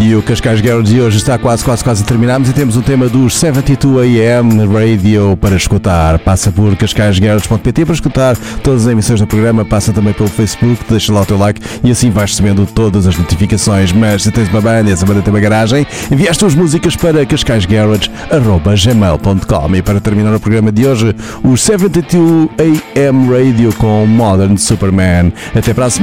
E o Cascais Garage de hoje está quase a terminarmos e temos um tema dos 72am Radio para escutar. Passa por cascaisgarage.pt para escutar todas as emissões do programa, passa também pelo Facebook, deixa lá o teu like e assim vais recebendo todas as notificações. Mas se tens uma banda e essa banda tem uma garagem, envia as tuas músicas para cascaisgarage.gmail.com. E para terminar o programa de hoje, os 72am Radio com Modern Superman. Até para a semana.